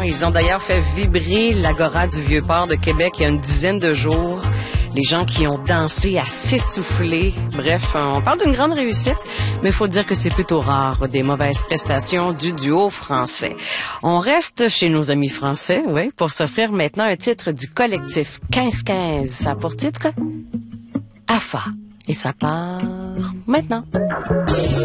Ils ont d'ailleurs fait vibrer l'Agora du Vieux-Port de Québec il y a une dizaine de jours. Les gens qui ont dansé à s'essouffler. Bref, on parle d'une grande réussite, mais il faut dire que c'est plutôt rare des mauvaises prestations du duo français. On reste chez nos amis français, oui, pour s'offrir maintenant un titre du collectif 15-15. Ça a pour titre AFA. Et ça part maintenant.